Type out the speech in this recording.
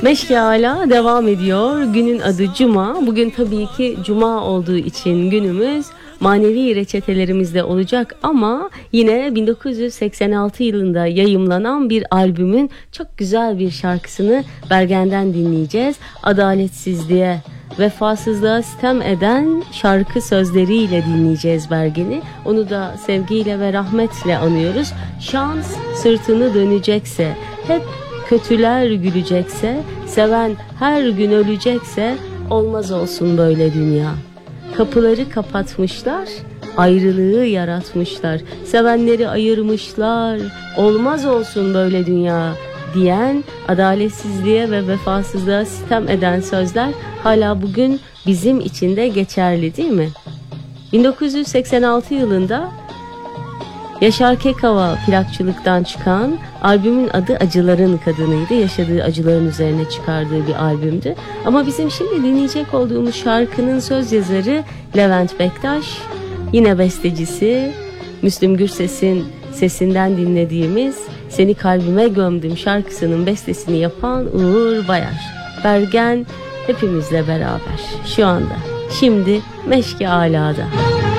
Meşki Ala devam ediyor. Günün adı Cuma. Bugün tabii ki Cuma olduğu için günümüz manevi reçetelerimizde olacak ama yine 1986 yılında yayımlanan bir albümün çok güzel bir şarkısını Bergen'den dinleyeceğiz. Adaletsizliğe, vefasızlığa sitem eden şarkı sözleriyle dinleyeceğiz Bergen'i. Onu da sevgiyle ve rahmetle anıyoruz. Şans sırtını dönecekse, hep kötüler gülecekse, seven her gün ölecekse, olmaz olsun böyle dünya. Kapıları kapatmışlar, ayrılığı yaratmışlar, sevenleri ayırmışlar, olmaz olsun böyle dünya diyen, adaletsizliğe ve vefasızlığa sitem eden sözler hala bugün bizim için de geçerli, değil mi? 1986 yılında Yaşar Kekava plakçılıktan çıkan albümün adı Acıların Kadınıydı. Yaşadığı acıların üzerine çıkardığı bir albümdü. Ama bizim şimdi dinleyecek olduğumuz şarkının söz yazarı Levent Bektaş, yine bestecisi Müslüm Gürses'in sesinden dinlediğimiz Seni Kalbime Gömdüm şarkısının bestesini yapan Uğur Bayar. Bergen hepimizle beraber şu anda. Şimdi Meşki Ala'da.